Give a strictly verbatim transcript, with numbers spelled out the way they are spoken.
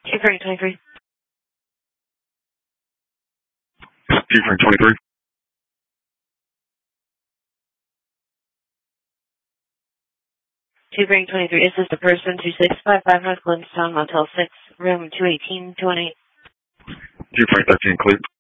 Two Frank twenty-three. Two Frank twenty-three. Two Frank twenty-three. Is this the person? Two six five five North Glenstown, Motel six, room two eighteen, two one eight. Two Frank thirteen, clear.